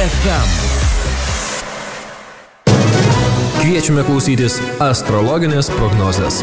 FM. Kviečiame klausytis astrologinės prognozės.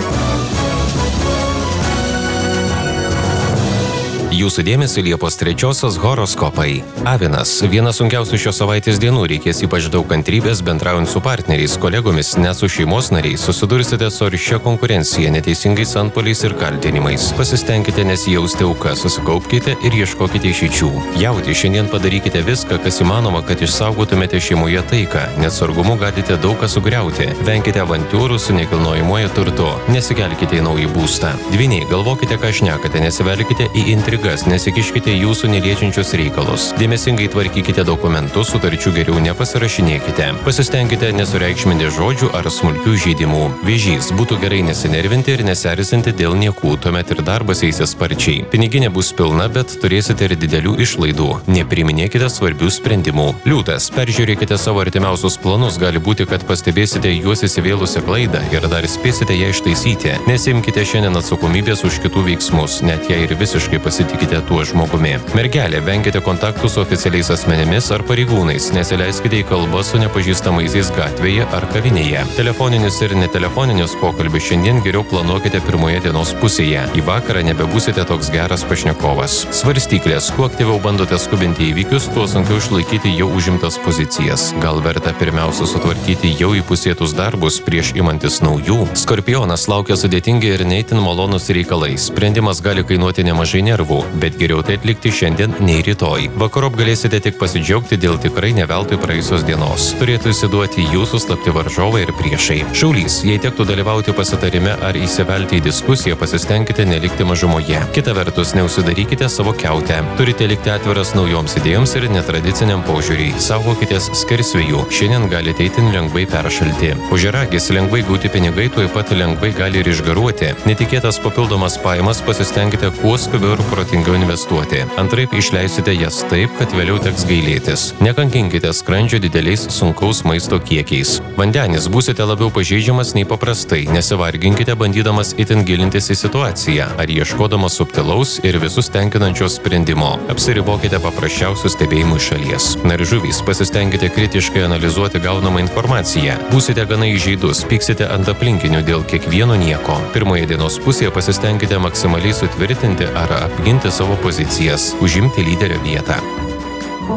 Jūsų dėmesio Liepos 3 horoskopai. Avinas. Vienas sunkiausių šios savaitės dienų, reikės ypač daug kantrybės bendraujant su partneriais, kolegomis, net su šeimos nariais. Susidursite su aršia konkurencija, neteisingais antpuoliais ir kaltinimais. Pasistengkite nesijausti auka, susikaupkite ir ieškokite išeičių. Jauti, šiandien padarykite viską, kas įmanoma, kad išsaugotumėte šeimoje taiką. Neatsargumu galite daug ką sugriauti. Venkite avantiūrų su nekilnojamuoju turtu. Nesikelkite į naują būstą. Dvyniai, galvokite, ką šnekate, nesivelkite į intrigas. Nesikiškite jūsų neliečiančius reikalus. Dėmesingai tvarkykite dokumentus, sutarčių geriau nepasirašinėkite. Pasistengkite nesureikšminti žodžių ar smulkių žaidimų. Vėžys, būtų gerai nesinervinti ir neserzinti dėl niekų, tuomet ir darbas eisis sparčiai. Piniginė bus pilna, bet turėsite ir didelių išlaidų. Nepriiminėkite svarbių sprendimų. Liūtas, peržiūrėkite savo artimiausius planus, gali būti, kad pastebėsite juos įsivėlusią klaidą ir dar spėsite ją ištaisyti. Nesimkite šiandien atsakomybės už kitų veiksmus, net jei ir visiškai pasitikite tuo žmogumi. Mergelė, venkite kontaktų su oficialiais asmenimis ar pareigūnais, nesileiskite į kalbą su nepažįstamaisiais gatvėje ar kavinėje. Telefoninius ir netelefoninius pokalbius šiandien geriau planuokite pirmoje dienos pusėje. Į vakarą nebebūsite toks geras pašnekovas. Svarstyklės, kuo aktyviau bandote skubinti įvykius, tuo sunkiau išlaikyti jau užimtas pozicijas. Gal verta pirmiausia sutvarkyti jau įpusėtus darbus prieš imantis naujų? Skorpionas, laukia sudėtingi ir neįtin malonus reikalai. Sprendimas gali kainuoti nemažai nervų, bet geriau tai atlikti šiandien nei rytoj. Vakarop galėsite tik pasidžiaugti dėl tikrai neveltui praėjusios dienos. Turėtų įsiduoti jūsų slapti varžovai ir priešai. Šaulys, jei tektų dalyvauti pasitarime ar įsivelti į diskusiją, pasistengkite nelikti mažumoje. Kita vertus, neužsidarykite savo kiautę. Turite likti atviras naujoms idėjoms ir netradiciniam požiūriui. Saugokitės skersvėjų. Šiandien galite itin lengvai peršalti. Ožiaragis, lengvai gauti pinigai tuoj pat lengvai gali ir išgaruoti. Netikėtas papildomas pajamas pasistengkite kuo skubiau ir protingiau investuoti. Antraip išleisite jas taip, kad vėliau teks gailėtis. Nekankinkite skrandžio dideliais sunkaus maisto kiekiais. Vandenis, būsite labiau pažeidžiamas nei paprastai. Nesivarginkite bandydamas itin gilintis į situaciją ar ieškodamas subtilaus ir visus tenkinančio sprendimo. Apsiribokite paprasčiausių stebėjimų iš šalies. Žuvys, pasistengkite kritiškai analizuoti gaunamą informaciją. Būsite gana įžeidus, pyksite ant aplinkinių dėl kiekvieno nieko. Pirmoje dienos pusėje pasistengkite maksimaliai sutvirtinti ar apginti savo pozicijas, užimti lyderio vietą.